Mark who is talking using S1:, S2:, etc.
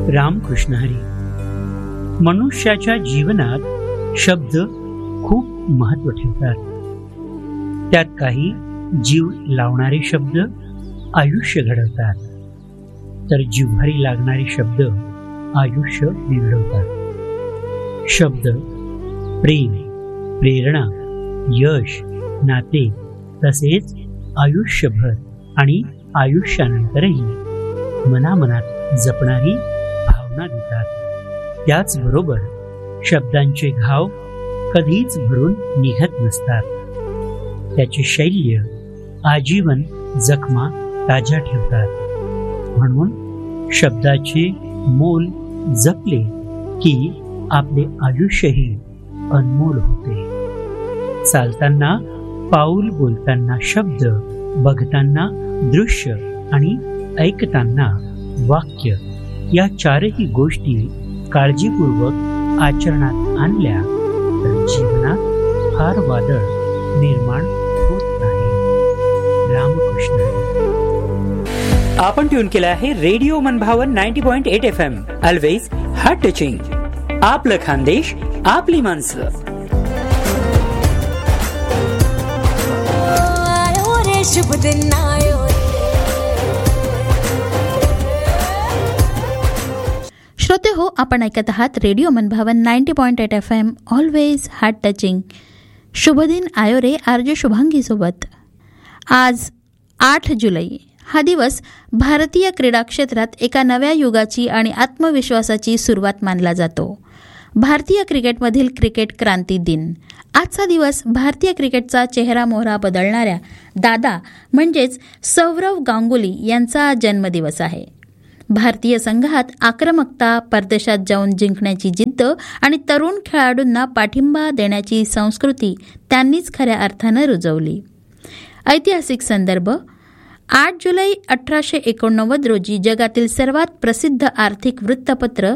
S1: रामकृष्ण हरी. मनुष्याच्या जीवनात शब्द खूप महत्त्व ठेवतात. त्यात काही जीव लावणारे शब्द आयुष्य घडवतात, तर जिव्हारी लागणारे शब्द आयुष्य बिघडवतात. शब्द प्रेम, प्रेरणा, यश, नाते तसेच आयुष्यभर आणि आयुष्यानंतरही मनामनात जपणारी भावना देतात. त्याचबरोबर शब्दांचे घाव कधीच भरून निघत नसतात. त्याचे शैल्य आजीवन जखमा ताज्या ठेवतात. म्हणून शब्दाचे मोल जपले की आपले आयुष्यही अनमोल होते. चालताना पाऊल, बोलताना शब्द, बघताना दृश्य आणि ऐकताना वाक्य या चारही गोष्टी काळजीपूर्वक आचरणात आणल्या तर जीवनात फार वादळ निर्माण होत नाही. रामकृष्ण.
S2: आपण ट्यून केला आहे रेडिओ मनभावन 90.8 FM. Always heart touching. आपलं खानदेश, आपली माणसं.
S3: शुभ दिन आयो.
S4: श्रोते हो, आपण ऐकत आहात रेडिओ मनभावन 90.8 FM. Always heart touching. शुभ दिन आयो रे आरजे शुभांगी सोबत. आज 8 जुलै हा दिवस भारतीय क्रीडा क्षेत्रात एका नव्या युगाची आणि आत्मविश्वासाची सुरुवात मानला जातो. भारतीय क्रिकेटमधील क्रिकेट क्रांती दिन. आजचा दिवस भारतीय क्रिकेटचा चेहरामोहरा बदलणाऱ्या दादा म्हणजेच सौरव गांगुली यांचा जन्मदिवस आहे. भारतीय संघात आक्रमकता, परदेशात जाऊन जिंकण्याची जिद्द आणि तरुण खेळाडूंना पाठिंबा देण्याची संस्कृती त्यांनीच खऱ्या अर्थानं रुजवली. ऐतिहासिक संदर्भ: 8 जुलै 1889 रोजी जगातील सर्वात प्रसिद्ध आर्थिक वृत्तपत्र